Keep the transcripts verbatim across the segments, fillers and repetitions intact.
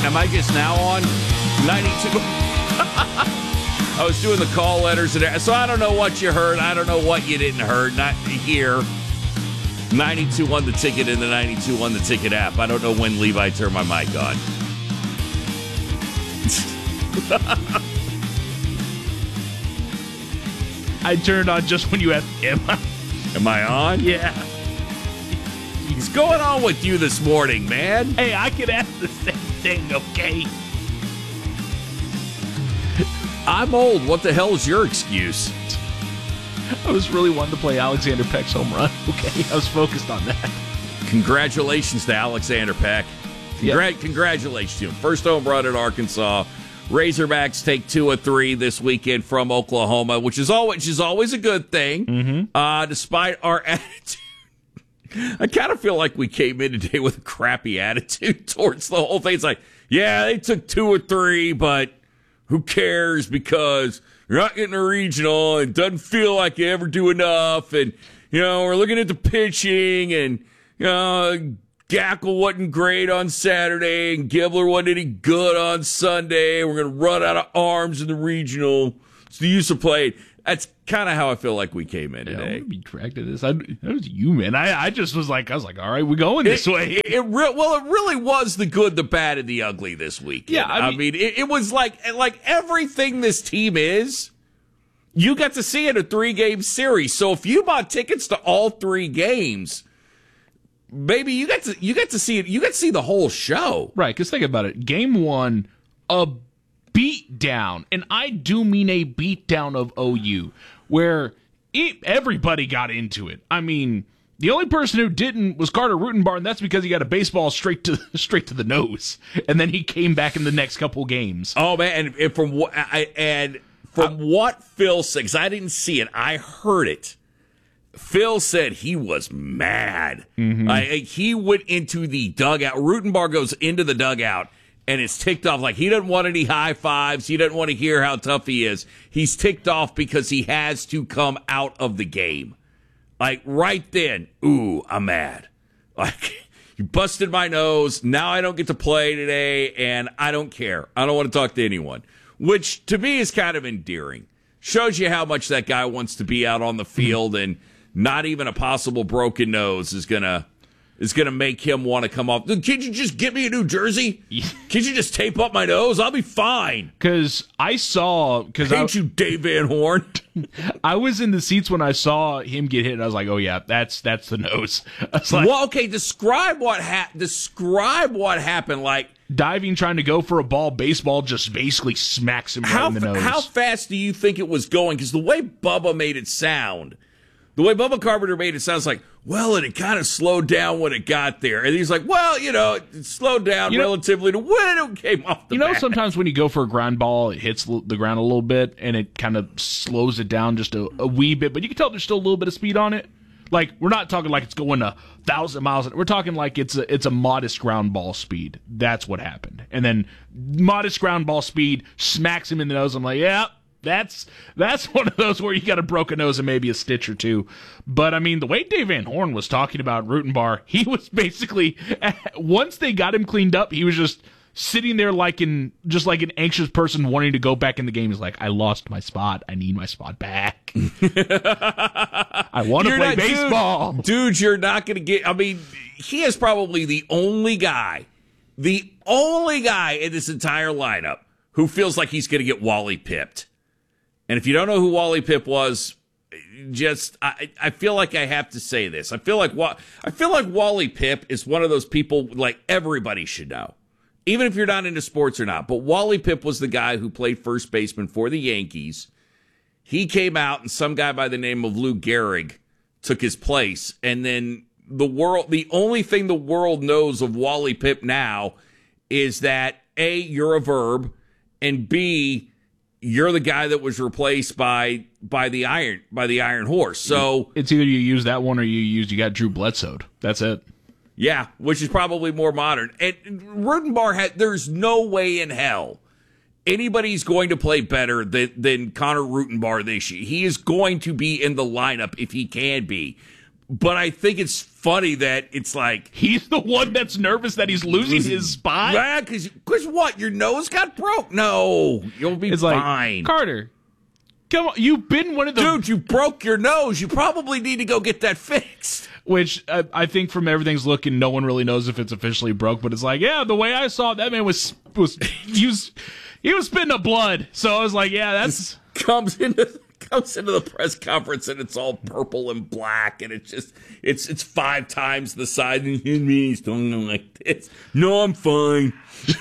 Am I just now on ninety-two? I was doing the call letters, and so I don't know what you heard. I don't know what you didn't heard. Not hear. ninety-two on the ticket and the ninety-two on the ticket app. I don't know when Levi turned my mic on. I turned on just when you asked, am I? Am I on? Yeah. What's going on with you this morning, man? Hey, I could ask the same thing, okay? I'm old. What the hell is your excuse? I was really wanting to play Alexander Peck's home run, okay? I was focused on that. Congratulations to Alexander Peck. Congra- yep. Congratulations to him. First home run at Arkansas. Razorbacks take two or three this weekend from Oklahoma, which is always, which is always a good thing, mm-hmm. uh, despite our attitude. I kind of feel like we came in today with a crappy attitude towards the whole thing. It's like, yeah, they took two or three, but who cares because you're not getting a regional and it doesn't feel like you ever do enough. And, you know, we're looking at the pitching and, you know, Gackle wasn't great on Saturday, and Gibler wasn't any good on Sunday. We're going to run out of arms in the regional. It's the use of play. That's kind of how I feel like we came in yeah, today. I want to be tracked to this. I, that was you, man. I, I just was like, I was like, all right, we're going this it, way. It, it re- well, it really was the good, the bad, and the ugly this weekend. Yeah, I mean, I mean it, it was like like everything this team is. You got to see in a three-game series. So if you bought tickets to all three games, baby, you got to you got to see it. You got to see the whole show, right? Because think about it. Game one, a beat down, and I do mean a beat down of O U, where it, everybody got into it. I mean, the only person who didn't was Carter Rutenbar, and that's because he got a baseball straight to straight to the nose, and then he came back in the next couple games. Oh man, and, and from what I and from I, what Phil said, because I didn't see it, I heard it. Phil said he was mad. Mm-hmm. Uh, he went into the dugout. Rutenbar goes into the dugout and it's ticked off. Like he doesn't want any high fives. He doesn't want to hear how tough he is. He's ticked off because he has to come out of the game. Like right then, ooh, I'm mad. Like you busted my nose. Now I don't get to play today and I don't care. I don't want to talk to anyone, which to me is kind of endearing. Shows you how much that guy wants to be out on the field and not even a possible broken nose is gonna is gonna make him want to come off. Can't you just get me a New Jersey? Can't you just tape up my nose? I'll be fine. Because I saw, because I hate you, Dave Van Horn. I was in the seats when I saw him get hit, and I was like, "Oh yeah, that's that's the nose." I was like, well, okay, describe what ha- describe what happened. Like diving, trying to go for a ball, baseball just basically smacks him right how, in the nose. How fast do you think it was going? Because the way Bubba made it sound. The way Bubba Carpenter made it sounds like, well, and it kind of slowed down when it got there. And he's like, well, you know, it slowed down you know, relatively to when it came off the You know, bat. sometimes when you go for a ground ball, it hits the ground a little bit, and it kind of slows it down just a, a wee bit. But you can tell there's still a little bit of speed on it. Like, we're not talking like it's going a thousand miles. We're talking like it's a, it's a modest ground ball speed. That's what happened. And then modest ground ball speed smacks him in the nose. I'm like, yeah. That's that's one of those where you got a broken nose and maybe a stitch or two. But, I mean, the way Dave Van Horn was talking about Rutenbar, he was basically, once they got him cleaned up, he was just sitting there like in just like an anxious person wanting to go back in the game. He's like, I lost my spot. I need my spot back. I want to play not, baseball. Dude, dude, you're not going to get, I mean, he is probably the only guy, the only guy in this entire lineup who feels like he's going to get Wally pipped. And if you don't know who Wally Pipp was, just I, I feel like I have to say this. I feel like I feel like Wally Pipp is one of those people like everybody should know, even if you're not into sports or not. But Wally Pipp was the guy who played first baseman for the Yankees. He came out, and some guy by the name of Lou Gehrig took his place. And then the world, the only thing the world knows of Wally Pipp now is that A, you're a verb, and B, you're the guy that was replaced by by the iron by the Iron Horse. So it's either you use that one or you use you got Drew Bledsoe. That's it. Yeah, which is probably more modern. And Rutenbar had there's no way in hell anybody's going to play better than than Connor Rutenbar this year. He is going to be in the lineup if he can be. but I think it's funny that it's like he's the one that's nervous that he's losing his spot. Yeah, because what? Your nose got broke? No, you'll be it's fine. Like, Carter, come on. You've been one of the dude. You broke your nose. You probably need to go get that fixed. Which uh, I think from everything's looking, no one really knows if it's officially broke. But it's like, yeah, the way I saw it, that man was was he was he was spitting up blood. So I was like, yeah, that's comes into. Comes into the press conference and it's all purple and black and it's just it's it's five times the size and he's talking like this. No, I'm fine.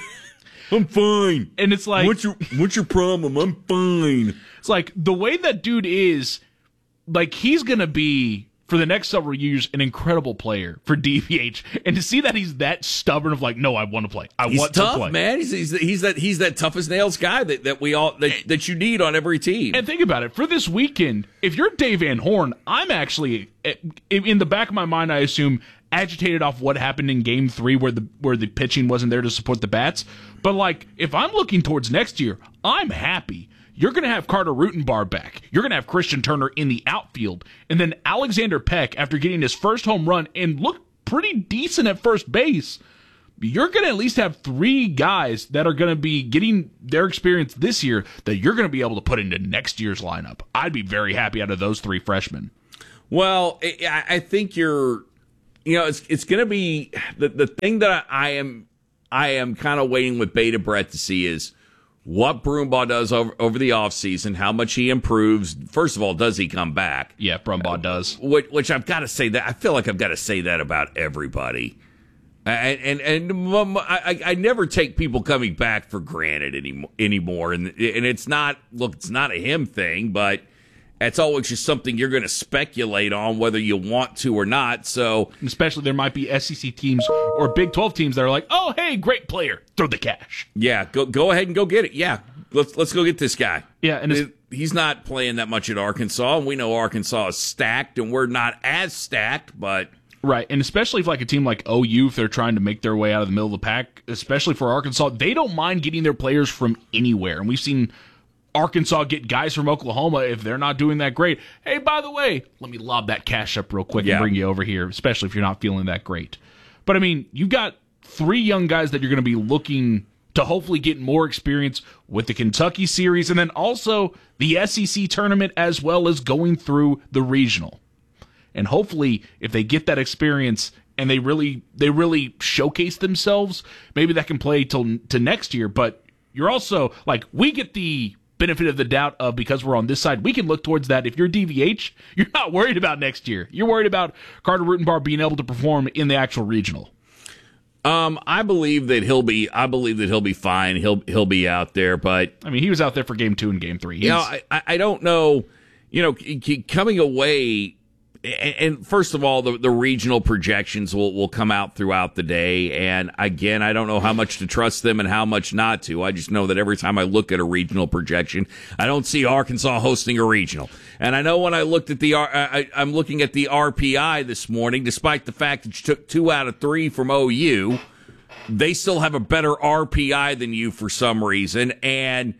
I'm fine. And it's like, what's your what's your problem? I'm fine. It's like the way that dude is, like he's gonna be for the next several years an incredible player for D V H, and to see that he's that stubborn of like, no, I want to play. I he's want tough, to play. Man. He's, he's he's that he's that tough as nails guy that, that we all that, that you need on every team. And think about it, for this weekend, if you're Dave Van Horn, I'm actually in the back of my mind, I assume agitated off what happened in Game Three, where the where the pitching wasn't there to support the bats. But like, if I'm looking towards next year, I'm happy. You're going to have Carter Rutenbar back. You're going to have Christian Turner in the outfield. And then Alexander Peck, after getting his first home run and looked pretty decent at first base, you're going to at least have three guys that are going to be getting their experience this year that you're going to be able to put into next year's lineup. I'd be very happy out of those three freshmen. Well, I think you're, you know, it's it's going to be the the thing that I am I am kind of waiting with bated breath to see is what Brumbaugh does over, over the offseason, how much he improves. First of all, does he come back? Yeah, Brumbaugh uh, does. Which, which I've got to say that I feel like I've got to say that about everybody. And and, and I, I never take people coming back for granted anymore. anymore. And and it's not look, it's not a him thing, but it's always just something you're going to speculate on whether you want to or not. So, especially there might be S E C teams or Big twelve teams that are like, "Oh, hey, great player, throw the cash." Yeah, go go ahead and go get it. Yeah, let's let's go get this guy. Yeah, and it, he's not playing that much at Arkansas, and we know Arkansas is stacked, and we're not as stacked, but. Right, and especially if like a team like O U, if they're trying to make their way out of the middle of the pack, especially for Arkansas, they don't mind getting their players from anywhere, and we've seen Arkansas get guys from Oklahoma if they're not doing that great. Hey, by the way, let me lob that cash up real quick yeah. and bring you over here, especially if you're not feeling that great. But, I mean, you've got three young guys that you're going to be looking to hopefully get more experience with the Kentucky series and then also the S E C tournament as well as going through the regional. And hopefully, if they get that experience and they really they really showcase themselves, maybe that can play till to next year. But you're also, like, we get the benefit of the doubt of because we're on this side, we can look towards that. If you're D V H, you're not worried about next year. You're worried about Carter Rutenbar being able to perform in the actual regional. Um, I believe that he'll be. I believe that he'll be fine. He'll he'll be out there, but I mean, he was out there for game two and game three. He's, you know, I I don't know. You know, coming away. And first of all, the, the regional projections will, will come out throughout the day. And again, I don't know how much to trust them and how much not to. I just know that every time I look at a regional projection, I don't see Arkansas hosting a regional. And I know when I looked at the, I, I'm looking at the R P I this morning, despite the fact that you took two out of three from O U, they still have a better R P I than you for some reason. And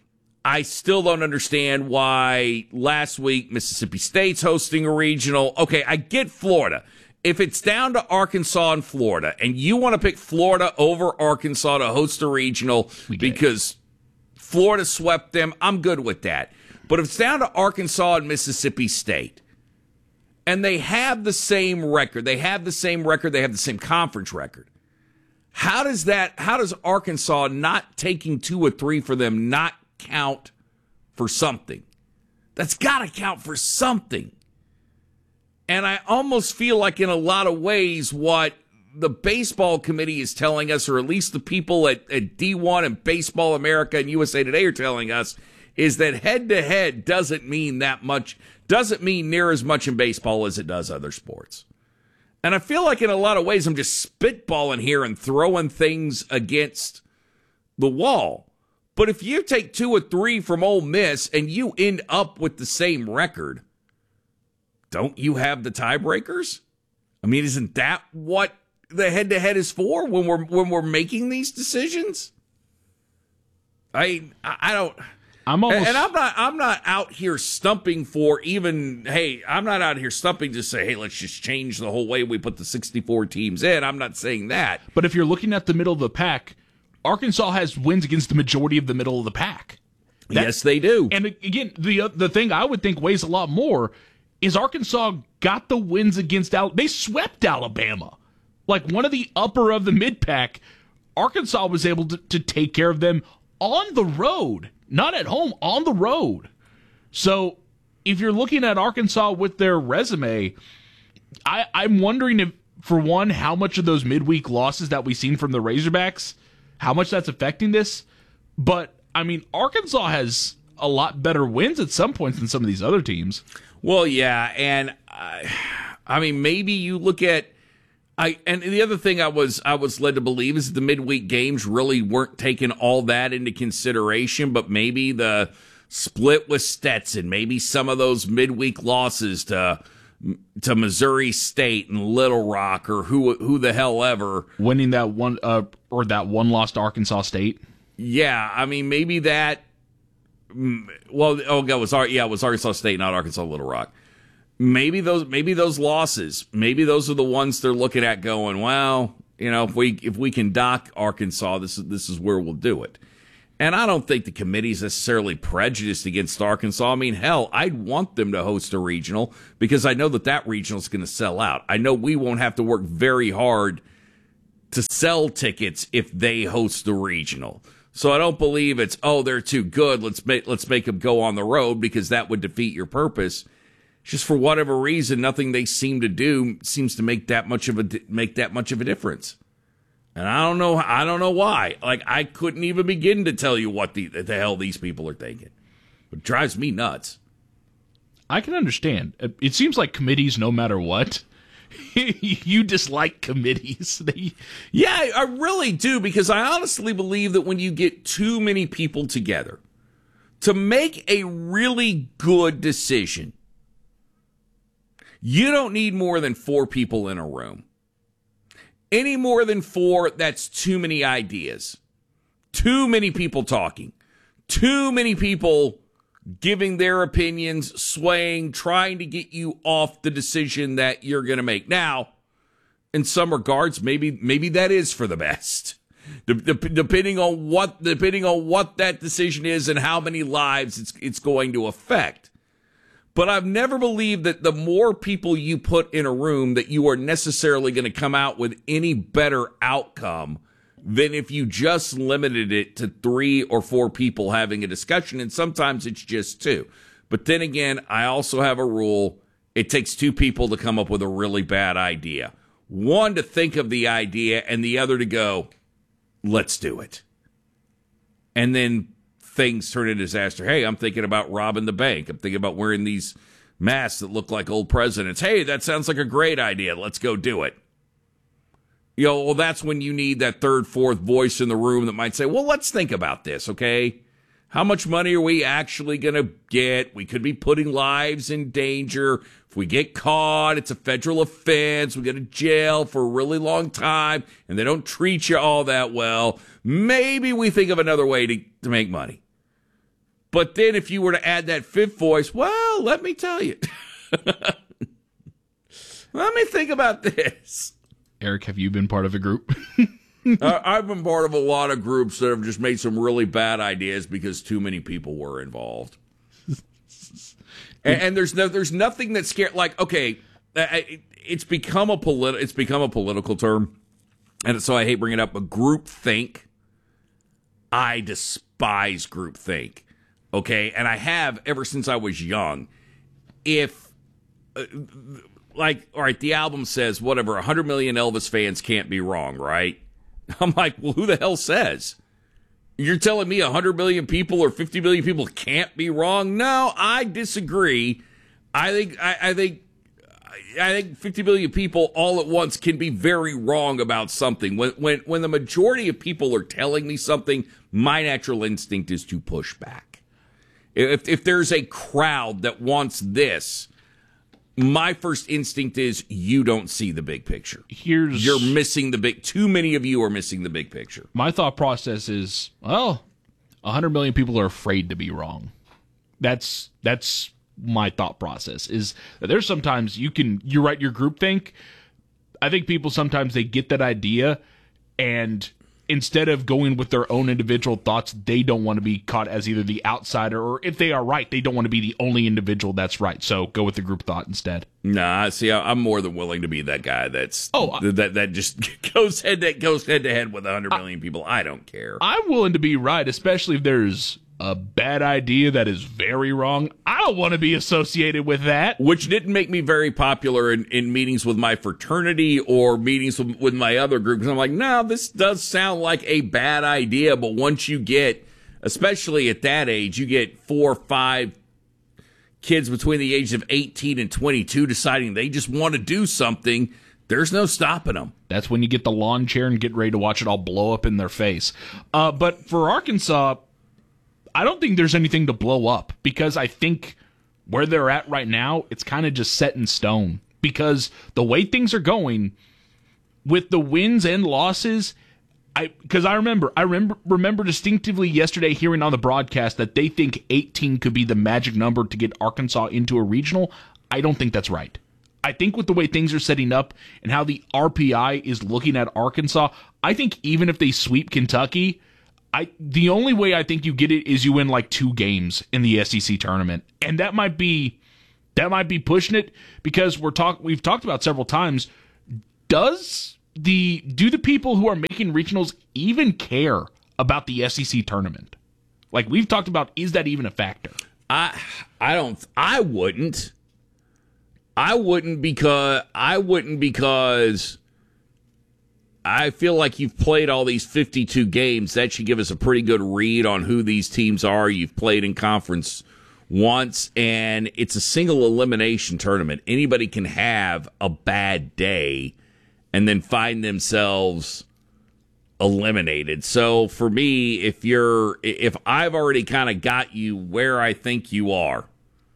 I still don't understand why last week Mississippi State's hosting a regional. Okay, I get Florida. If it's down to Arkansas and Florida, and you want to pick Florida over Arkansas to host a regional because Florida swept them, I'm good with that. But if it's down to Arkansas and Mississippi State, and they have the same record, they have the same record, they have the same conference record, how does that, how does Arkansas not taking two or three for them not count for something? That's got to count for something. And I almost feel like in a lot of ways what the baseball committee is telling us, or at least the people at, at D one and Baseball America and U S A Today are telling us, is that head-to-head doesn't mean that much, doesn't mean near as much in baseball as it does other sports. And I feel like in a lot of ways I'm just spitballing here and throwing things against the wall. But if you take two or three from Ole Miss and you end up with the same record, don't you have the tiebreakers? I mean, isn't that what the head-to-head is for when we're when we're making these decisions? I I don't I'm almost, and, and I'm not I'm not out here stumping for even hey I'm not out here stumping to say hey let's just change the whole way we put the sixty-four teams in. I'm not saying that. But if you're looking at the middle of the pack, Arkansas has wins against the majority of the middle of the pack. That, yes, they do. And again, the the thing I would think weighs a lot more is Arkansas got the wins against Al. They swept Alabama, like one of the upper of the mid pack. Arkansas was able to, to take care of them on the road. Not at home, on the road. So if you're looking at Arkansas with their resume, I, I'm wondering if, for one, how much of those midweek losses that we've seen from the Razorbacks, how much that's affecting this. But, I mean, Arkansas has a lot better wins at some points than some of these other teams. Well, yeah, and I, I mean, maybe you look at I and the other thing I was I was led to believe is that the midweek games really weren't taking all that into consideration, but maybe the split with Stetson, maybe some of those midweek losses to to Missouri State and Little Rock or who who the hell ever, winning that one uh, or that one loss to Arkansas State. Yeah, I mean maybe that. Well, oh, it was yeah, it was Arkansas State, not Arkansas Little Rock. Maybe those, maybe those losses, maybe those are the ones they're looking at going, well, you know, if we if we can dock Arkansas, this is this is where we'll do it. And I don't think the committee's necessarily prejudiced against Arkansas. I mean, hell, I'd want them to host a regional because I know that that regional is going to sell out. I know we won't have to work very hard to sell tickets if they host the regional. So I don't believe it's, oh, they're too good, let's make let's make them go on the road because that would defeat your purpose. Just for whatever reason, nothing they seem to do seems to make that much of a make that much of a difference. And I don't know, I don't know why. Like I couldn't even begin to tell you what the, the hell these people are thinking. It drives me nuts. I can understand. It seems like committees, no matter what, you dislike committees. They... Yeah, I really do, because I honestly believe that when you get too many people together to make a really good decision, you don't need more than four people in a room. Any more than four, that's too many ideas. Too many people talking. Too many people giving their opinions, swaying, trying to get you off the decision that you're going to make. Now, in some regards, maybe maybe that is for the best. De- de- depending on what depending on what that decision is and how many lives it's it's going to affect. But I've never believed that the more people you put in a room that you are necessarily going to come out with any better outcome than if you just limited it to three or four people having a discussion. And sometimes it's just two. But then again, I also have a rule. It takes two people to come up with a really bad idea. One to think of the idea and the other to go, let's do it. And then things turn into disaster. Hey, I'm thinking about robbing the bank. I'm thinking about wearing these masks that look like old presidents. Hey, that sounds like a great idea. Let's go do it. You know, well, that's when you need that third, fourth voice in the room that might say, well, let's think about this, okay? How much money are we actually going to get? We could be putting lives in danger. If we get caught, it's a federal offense. We go to jail for a really long time, and they don't treat you all that well. Maybe we think of another way to, to make money. But then if you were to add that fifth voice, well, let me tell you. Let me think about this. Eric, have you been part of a group? uh, I've been part of a lot of groups that have just made some really bad ideas because too many people were involved. and, and there's no, there's nothing that scared. Like, okay, it, it's become a politi- It's become a political term, and so I hate bringing it up. But groupthink, I despise groupthink. Okay, and I have ever since I was young. If uh, Like, all right, the album says, whatever, one hundred million Elvis fans can't be wrong, right? I'm like, well, who the hell says? You're telling me one hundred million people or fifty million people can't be wrong? No, I disagree. I think I, I think I think fifty million people all at once can be very wrong about something. When when when the majority of people are telling me something, my natural instinct is to push back. If if there's a crowd that wants this, my first instinct is you don't see the big picture. Here's You're missing the big, too many of you are missing the big picture. My thought process is, well, one hundred million people are afraid to be wrong. That's that's my thought process, is that there's sometimes you can, you write your groupthink. I think people sometimes they get that idea, and instead of going with their own individual thoughts, they don't want to be caught as either the outsider, or if they are right, they don't want to be the only individual that's right. So go with the group thought instead. Nah, see, I'm more than willing to be that guy that's oh that that just goes head that goes head to head with one hundred million I, people. I don't care. I'm willing to be right, especially if there's a bad idea that is very wrong. I don't want to be associated with that. Which didn't make me very popular in, in meetings with my fraternity or meetings with, with my other group. Because I'm like, no, this does sound like a bad idea. But once you get, especially at that age, you get four or five kids between the ages of eighteen and twenty-two deciding they just want to do something, there's no stopping them. That's when you get the lawn chair and get ready to watch it all blow up in their face. Uh, but for Arkansas, I don't think there's anything to blow up, because I think where they're at right now, it's kind of just set in stone. Because the way things are going, with the wins and losses, I because I remember I remember remember distinctively yesterday hearing on the broadcast that they think eighteen could be the magic number to get Arkansas into a regional. I don't think that's right. I think with the way things are setting up and how the R P I is looking at Arkansas, I think even if they sweep Kentucky, I the only way I think you get it is you win like two games in the S E C tournament, and that might be that might be pushing it, because we're talk we've talked about several times. Does the do the people who are making regionals even care about the S E C tournament? Like we've talked about, is that even a factor? I I don't I wouldn't. I wouldn't because I wouldn't because I feel like you've played all these fifty-two games. That should give us a pretty good read on who these teams are. You've played in conference once, and it's a single elimination tournament. Anybody can have a bad day and then find themselves eliminated. So for me, if you're if I've already kind of got you where I think you are,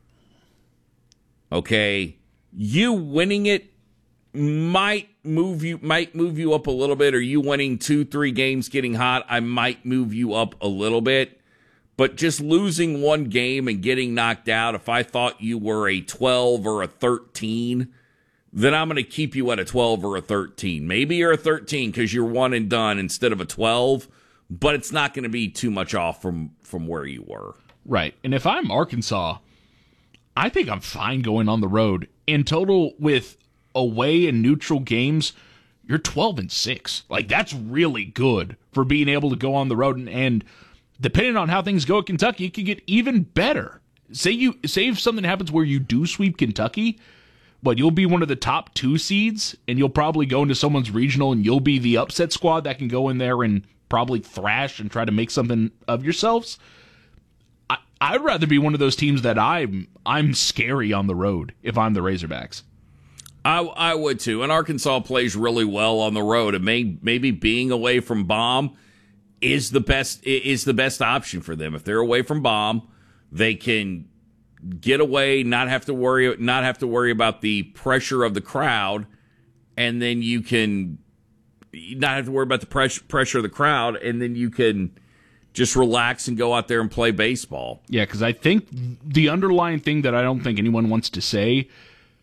okay, you winning it might move you might move you up a little bit, or you winning two, three games getting hot, I might move you up a little bit. But just losing one game and getting knocked out, if I thought you were a twelve or a thirteen, then I'm going to keep you at a twelve or a thirteen. Maybe you're a thirteen because you're one and done instead of a twelve, but it's not going to be too much off from, from where you were. Right. And if I'm Arkansas, I think I'm fine going on the road. In total, with away and neutral games, you're twelve and six. Like, that's really good for being able to go on the road, and, and depending on how things go at Kentucky, it could get even better. Say you say if something happens where you do sweep Kentucky, but you'll be one of the top two seeds, and you'll probably go into someone's regional, and you'll be the upset squad that can go in there and probably thrash and try to make something of yourselves. I, I'd rather be one of those teams that I'm I'm scary on the road if I'm the Razorbacks. I, I would too. And Arkansas plays really well on the road. And may, maybe being away from Baum is the best is the best option for them. If they're away from Baum, they can get away, not have to worry, not have to worry about the pressure of the crowd, and then you can not have to worry about the pressure pressure of the crowd, and then you can just relax and go out there and play baseball. Yeah, because I think the underlying thing that I don't think anyone wants to say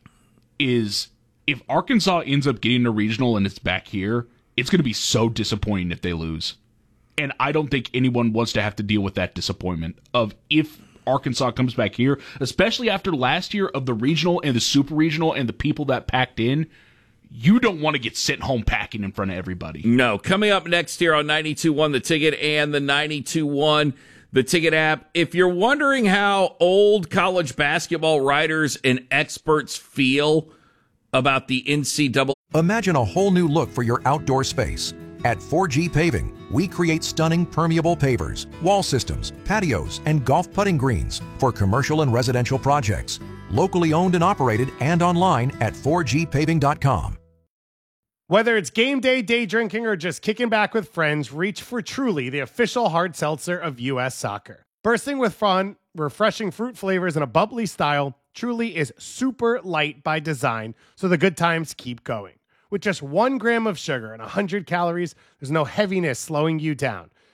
is if Arkansas ends up getting a regional and it's back here, it's going to be so disappointing if they lose. And I don't think anyone wants to have to deal with that disappointment of if Arkansas comes back here, especially after last year of the regional and the super regional and the people that packed in. You don't want to get sent home packing in front of everybody. No. Coming up next here on ninety-two point one The Ticket and the ninety-two point one The Ticket app, if you're wondering how old college basketball writers and experts feel about the N C double A. Imagine a whole new look for your outdoor space. At four G Paving, we create stunning permeable pavers, wall systems, patios, and golf putting greens for commercial and residential projects. Locally owned and operated and online at four G paving dot com. Whether it's game day, day drinking, or just kicking back with friends, reach for Truly, the official hard seltzer of U S Soccer. Bursting with fun, refreshing fruit flavors, and a bubbly style, Truly is super light by design, so the good times keep going. With just one gram of sugar and one hundred calories, there's no heaviness slowing you down.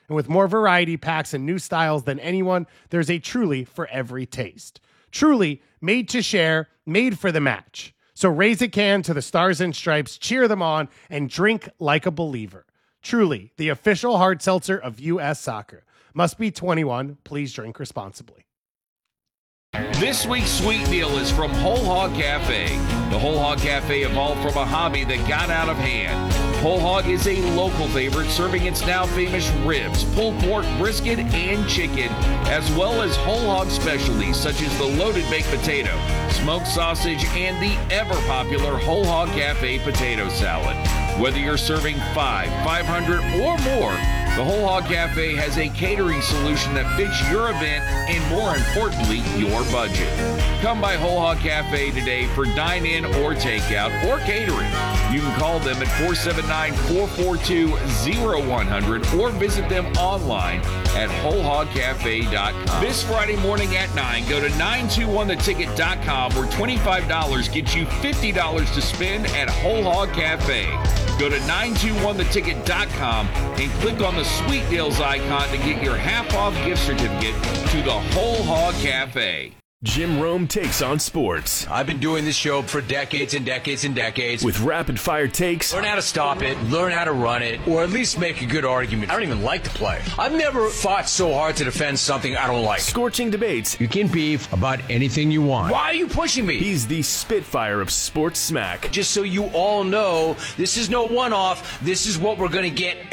And with more variety packs and new styles than anyone, there's a Truly for every taste. Truly, made to share, made for the match. So raise a can to the Stars and Stripes, cheer them on, and drink like a believer. Truly, the official hard seltzer of U S Soccer. Must be twenty-one. Please drink responsibly. This week's sweet deal is from Whole Hog Cafe. The Whole Hog Cafe evolved from a hobby that got out of hand. Whole Hog is a local favorite, serving its now famous ribs, pulled pork, brisket, and chicken, as well as whole hog specialties such as the loaded baked potato, smoked sausage, and the ever-popular Whole Hog Cafe potato salad. Whether you're serving five, five hundred, or more, the Whole Hog Cafe has a catering solution that fits your event and, more importantly, your budget. Come by Whole Hog Cafe today for dine-in or takeout or catering. You can call them at four seven nine, four four two, zero one zero zero or visit them online at whole hog cafe dot com. This Friday morning at nine, go to nine two one the ticket dot com where twenty-five dollars gets you fifty dollars to spend at Whole Hog Cafe. Go to nine two one the ticket dot com and click on the Sweet Deals icon to get your half-off gift certificate to the Whole Hog Cafe. Jim Rome takes on sports. I've been doing this show for decades and decades and decades. With rapid-fire takes. Learn how to stop it, learn how to run it, or at least make a good argument. I don't even like to play. I've never fought so hard to defend something I don't like. Scorching debates. You can beef about anything you want. Why are you pushing me? He's the Spitfire of sports smack. Just so you all know, this is no one-off. This is what we're going to get